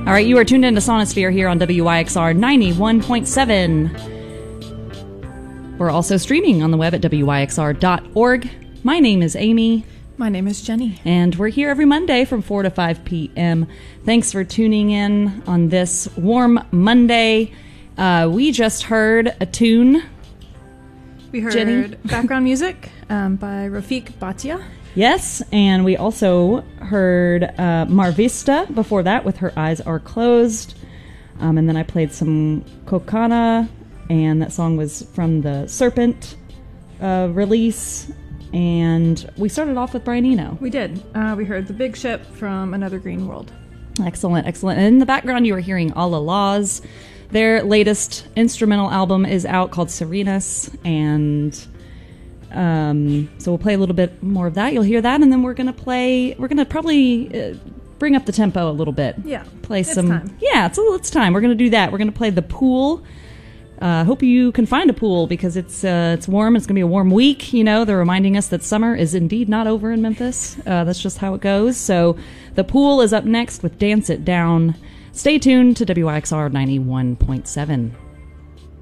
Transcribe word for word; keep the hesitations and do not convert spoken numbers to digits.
All right, you are tuned into Sonosphere here on W Y X R ninety-one point seven. We're also streaming on the web at W Y X R dot org. My name is Amy. My name is Jenny. And we're here every Monday from four to five p.m. Thanks for tuning in on this warm Monday. Uh, we just heard a tune. We heard Jenny? background music um, by Rafik Bhatia. Yes, and we also heard uh, Marvista before that with Her Eyes Are Closed. Um, and then I played some Kokana, and that song was from the Serpent uh, release. And we started off with Brian Eno. We did. Uh, we heard The Big Ship from Another Green World. Excellent, excellent. And in the background, you were hearing Alla Laws. Their latest instrumental album is out called Serenus, and um, so we'll play a little bit more of that. You'll hear that, and then we're gonna play. We're gonna probably uh, bring up the tempo a little bit. Yeah, play it's some. Time. Yeah, it's it's time. We're gonna do that. We're gonna play The Pool. I uh, hope you can find a pool because it's uh, it's warm. It's going to be a warm week. You know, they're reminding us that summer is indeed not over in Memphis. Uh, that's just how it goes. So The Pool is up next with Dance It Down. Stay tuned to W Y X R ninety-one point seven.